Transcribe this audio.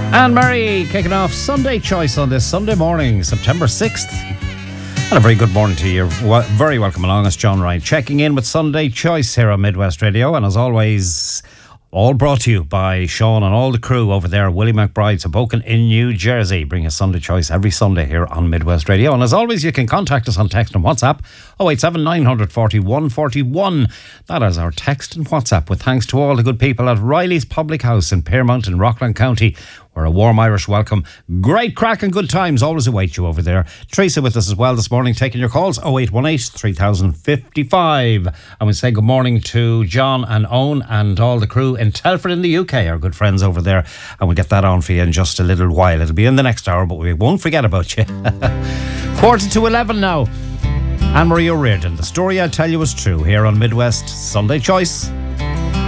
Anne Murray kicking off Sunday Choice on this Sunday morning, September 6th. And a very good morning to you. Very welcome along. It's John Ryan checking in with Sunday Choice here on Midwest Radio. And as always, all brought to you by Sean and all the crew over there at Willie McBride's Hoboken in New Jersey. Bring us Sunday Choice every Sunday here on Midwest Radio. And as always, you can contact us on text and WhatsApp 087 941 41. That is our text and WhatsApp, with thanks to all the good people at Riley's Public House in Pearmount in Rockland County, where a warm Irish welcome, great crack and good times always await you over there. Teresa with us as well this morning, taking your calls 0818 3055. And we say good morning to John and Owen and all the crew in Telford in the UK, our good friends over there. And we'll get that on for you in just a little while. It'll be in the next hour, but we won't forget about you. 11:45 now. Anne Marie O'Riordan, the story I tell you is true, here on Midwest Sunday Choice.